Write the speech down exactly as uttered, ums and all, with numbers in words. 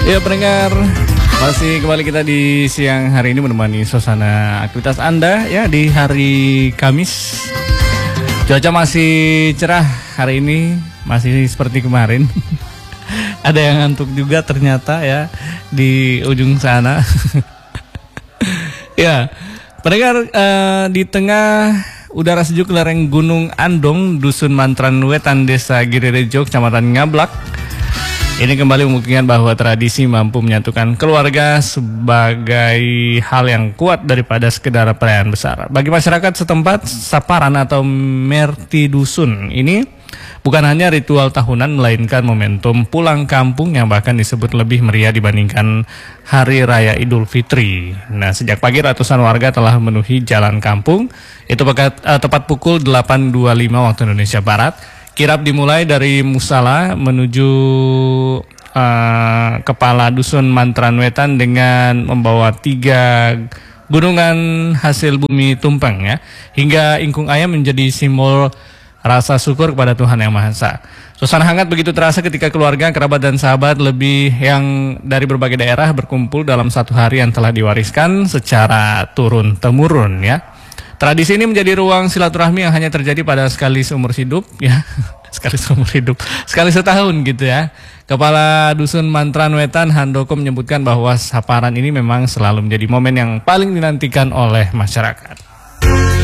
Ya pendengar, masih kembali kita di siang hari ini menemani suasana aktivitas Anda ya di hari Kamis. Cuaca masih cerah hari ini, masih seperti kemarin. Ada yang ngantuk juga ternyata ya di ujung sana. Ya, pendengar, uh, di tengah udara sejuk lereng Gunung Andong, Dusun Mantran Wetan, Desa Girirejo, Kecamatan Ngablak, ini kembali membuktikan bahwa tradisi mampu menyatukan keluarga sebagai hal yang kuat daripada sekedar perayaan besar. Bagi masyarakat setempat, saparan atau merti dusun ini bukan hanya ritual tahunan, melainkan momentum pulang kampung yang bahkan disebut lebih meriah dibandingkan Hari Raya Idul Fitri. Nah, sejak pagi ratusan warga telah memenuhi jalan kampung. Itu tepat, uh, tepat pukul delapan dua puluh lima waktu Indonesia Barat. Kirap dimulai dari musala menuju uh, kepala dusun Mantran Wetan dengan membawa tiga gunungan hasil bumi tumpeng ya, hingga ingkung ayam menjadi simbol rasa syukur kepada Tuhan Yang Maha Esa. Suasana hangat begitu terasa ketika keluarga, kerabat dan sahabat lebih yang dari berbagai daerah berkumpul dalam satu hari yang telah diwariskan secara turun temurun ya. Tradisi ini menjadi ruang silaturahmi yang hanya terjadi pada sekali seumur hidup ya. Sekali seumur hidup, sekali setahun gitu ya. Kepala Dusun Mantran Wetan, Handoko, menyebutkan bahwa saparan ini memang selalu menjadi momen yang paling dinantikan oleh masyarakat.